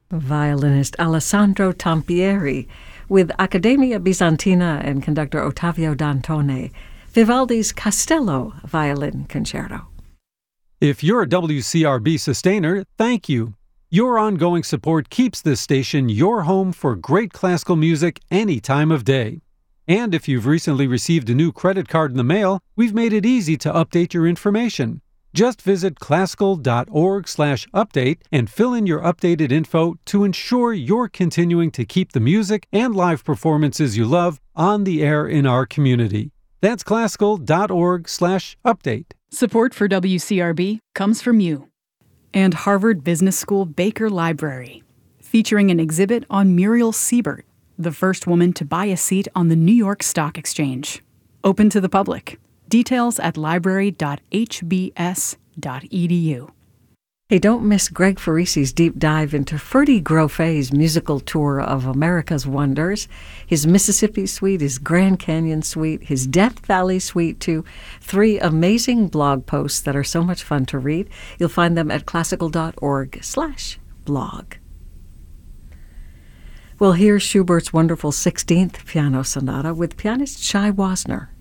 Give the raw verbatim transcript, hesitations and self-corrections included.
Violinist Alessandro Tampieri with Accademia Bizantina and conductor Ottavio Dantone, Vivaldi's Castello Violin Concerto. If you're a W C R B sustainer, thank you. Your ongoing support keeps this station your home for great classical music any time of day. And if you've recently received a new credit card in the mail, we've made it easy to update your information. Just visit classical.org slash update and fill in your updated info to ensure you're continuing to keep the music and live performances you love on the air in our community. That's classical.org slash update. Support for W C R B comes from you. And Harvard Business School Baker Library, featuring an exhibit on Muriel Siebert, the first woman to buy a seat on the New York Stock Exchange. Open to the public. Details at library dot h b s dot e d u. Hey, don't miss Greg Farisi's deep dive into Ferdy Groffet's musical tour of America's Wonders, his Mississippi Suite, his Grand Canyon Suite, his Death Valley Suite, too. Three amazing blog posts that are so much fun to read. You'll find them at classical.org slash blog. Well, here's Schubert's wonderful sixteenth Piano Sonata with pianist Shai Wasner.